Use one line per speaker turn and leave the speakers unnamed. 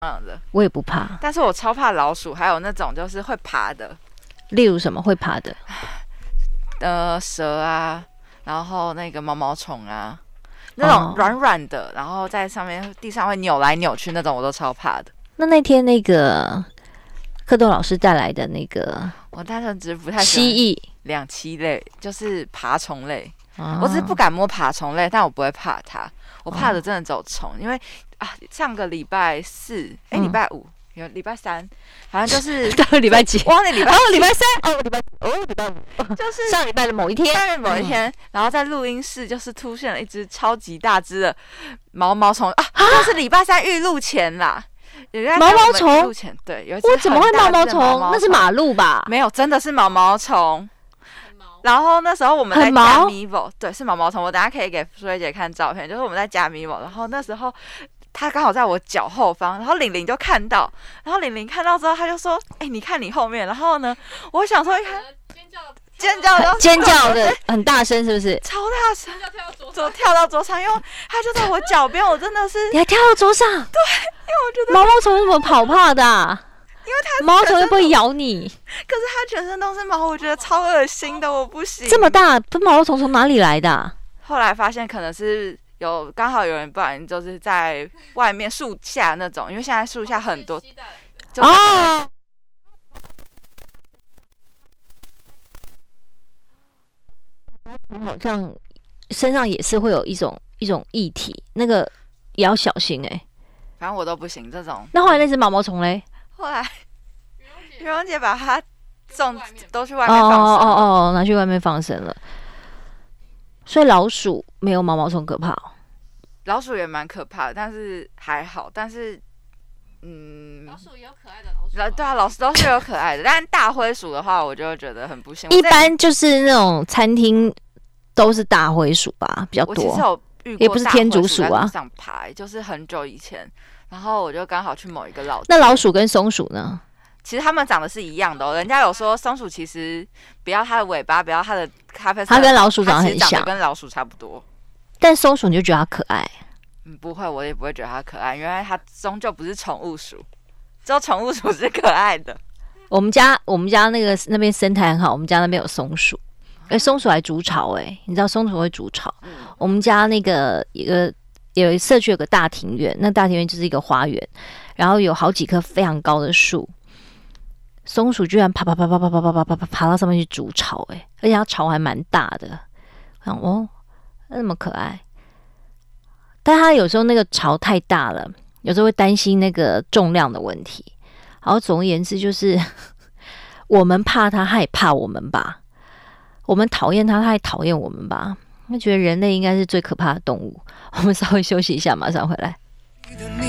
的，
我也不怕。
但是我超怕老鼠，还有那种就是会爬的，
例如什么会爬的？
蛇啊，然后那个毛毛虫啊，那种软软的，然后在上面地上会扭来扭去那种，我都超怕的。
那天那个蝌蚪老师带来的那个，
我单纯只是不太喜
蜥蜴
两栖类，就是爬虫类。我只是不敢摸爬虫类，但我不会怕它。我怕的真的只有虫，因为上个礼拜4，礼拜5。有礼拜3，反正就是
到礼拜几？
忘了礼拜
礼拜3，礼拜5，就是上礼拜的某一天。
然后在录音室就是出现了一只超级大只的毛毛虫那是礼拜3预录前啦。
毛毛虫？
对，有一只
我怎么会毛毛虫？那是马路吧？
没有，真的是毛毛虫。然后那时候我们在加 Mivo， 对，是毛毛虫。我等一下可以给苏芮姐看照片，就是我们在加 Mivo， 然后那时候他刚好在我脚后方，然后玲玲就看到，然后玲玲看到之后，他就说：“你看你后面。”然后呢，我想说一看，尖叫的
很大声，是不是？
超大声，跳到桌上，因为他就在我脚边，我真的是
你还跳到桌上？对，因
为我觉得
毛毛虫怎么跑怕的
因为它
毛毛虫又不会咬你，
可是它全身都是毛，我觉得超恶心的，我不行。
这么大，毛毛虫从哪里来的
后来发现可能是刚好有人不小心就是在外面树下那种，因为现在树下很多
好像身上也是会有一种液体，那个也要小心
反正我都不行这种。
那后来那只毛毛虫嘞？
后来雨蓉姐把它都去外面放生
拿去外面放生了。所以老鼠没有毛毛虫可怕
老鼠也蛮可怕的，但是还好。但是
老鼠也有可爱的老鼠。
对啊，老鼠都是有可爱的，但大灰鼠的话，我就觉得很不幸。
一般就是那种餐厅都是大灰鼠吧，比较多。
我其实有遇过，
也不是天竺鼠啊，
上爬，就是很久以前，然后我就刚好去某一个老。
那老鼠跟松鼠呢？
其实它们长得是一样的人家有说松鼠其实不要它的尾巴，不要它的咖啡色，
它跟老鼠长得很像，
跟老鼠差不多。
但松鼠你就觉得它可爱？
不会，我也不会觉得它可爱，因为它终究不是宠物鼠，只有宠物鼠是可爱的。
我们家那边生态很好，我们家那边有松鼠，松鼠还筑巢你知道松鼠会筑巢？我们家那个有社区有个大庭院，那大庭院就是一个花园，然后有好几棵非常高的树。松鼠居然爬到上面去筑巢而且它巢还蛮大的，那么可爱。但它有时候那个巢太大了，有时候会担心那个重量的问题。然后总而言之就是我们怕它，它也怕我们吧，我们讨厌它，它也讨厌我们吧。我觉得人类应该是最可怕的动物。我们稍微休息一下，马上回来。